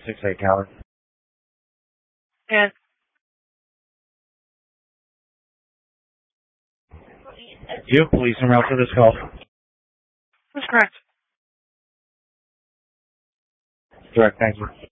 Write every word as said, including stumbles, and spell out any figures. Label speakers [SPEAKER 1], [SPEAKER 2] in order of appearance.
[SPEAKER 1] six eight Tower.
[SPEAKER 2] And
[SPEAKER 1] You, police en route for this call.
[SPEAKER 2] that's correct.
[SPEAKER 1] Direct, thank you.